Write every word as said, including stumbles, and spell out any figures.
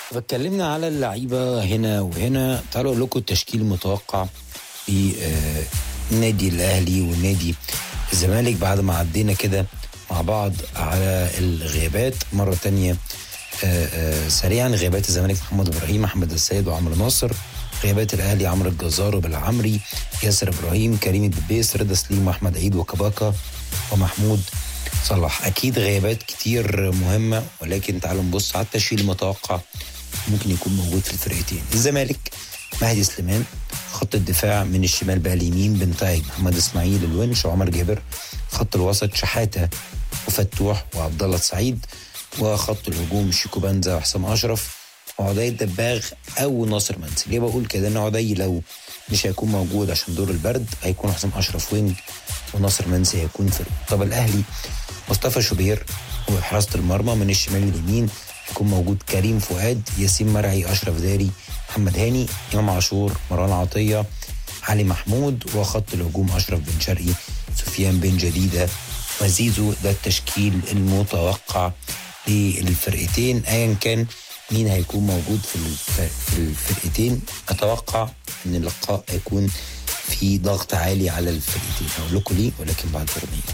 اتكلمنا على اللعيبة هنا وهنا. تعالوا اقول لكم التشكيل المتوقع للنادي الاهلي والنادي الزمالك بعد ما عدينا كده مع بعض على الغيابات مرة تانية. آآ آآ سريعا: غيابات الزمالك محمد ابراهيم، محمد السيد وعمرو ناصر. غيابات الاهلي عمرو الجزار وبالعمري، ياسر ابراهيم، كريم الدبيس، رضا سليم واحمد عيد وكباكا ومحمود صلاح. اكيد غيابات كتير مهمة، ولكن تعالوا نبص على التشكيل المتوقع ممكن يكون موجود في الفرقتين. الزمالك مهدي سليمان، خط الدفاع من الشمال بقى اليمين بنتايج محمد اسماعيل الونش وعمر جابر، خط الوسط شحاتة وفتوح وعبد الله السعيد، وخط الهجوم شيكو بنزا وحسام اشرف وعدي الدباغ او ناصر منسي. ليه بقول كده؟ ان عدي لو مش هيكون موجود عشان دور البرد هيكون حسام اشرف وينج وناصر منسي هيكون فرق. طب الاهلي مصطفى شوبير وحراسة المرمى من الشمال اليمين يكون موجود كريم فؤاد، ياسين مرعي، اشرف داري، محمد هاني، امام عاشور، مروان عطية، علي محمود، وخط الهجوم اشرف بن شرقي، سفيان بن جديدة وزيزو. ده التشكيل المتوقع للفرقتين ايا كان مين هيكون موجود في الفرقتين. اتوقع ان اللقاء هيكون في ضغط عالي على الفرقتين. هقول لكم ليه ولكن بعد برنامج.